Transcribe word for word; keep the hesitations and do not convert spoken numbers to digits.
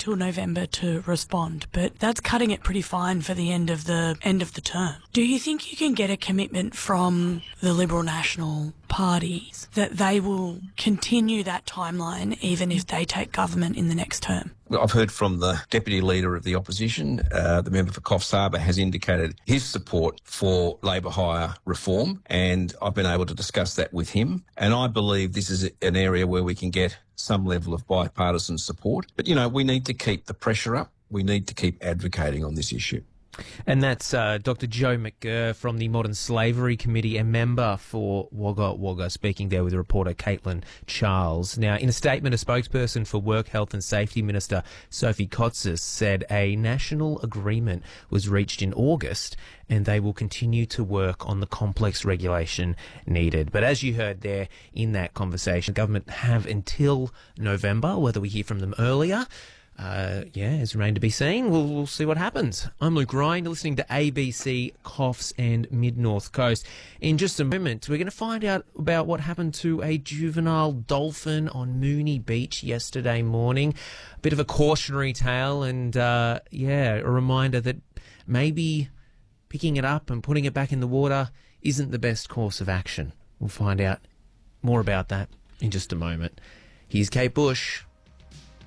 till November to respond, but that's cutting it pretty fine for the end of the end of the term. Do you think you can get a commitment from the Liberal National parties that they will continue that timeline even if they take government in the next term? Well, I've heard from the Deputy Leader of the Opposition, uh, the member for Coffs Harbour, has indicated his support for labour hire reform, and I've been able to discuss that with him. And I believe this is an area where we can get some level of bipartisan support. But, you know, we need to keep the pressure up. We need to keep advocating on this issue. And that's uh, Doctor Joe McGurr from the Modern Slavery Committee, a member for Wagga Wagga, speaking there with reporter Caitlin Charles. Now, in a statement, a spokesperson for Work, Health and Safety Minister Sophie Kotsis said a national agreement was reached in August and they will continue to work on the complex regulation needed. But as you heard there in that conversation, the government have until November, whether we hear from them earlier. Uh, yeah, it's remained to be seen. We'll, we'll see what happens. I'm Luke Ryan. You're listening to A B C, Coffs and Mid-North Coast. In just a moment, we're going to find out about what happened to a juvenile dolphin on Moonee Beach yesterday morning. A bit of a cautionary tale and, uh, yeah, a reminder that maybe picking it up and putting it back in the water isn't the best course of action. We'll find out more about that in just a moment. Here's Kate Bush.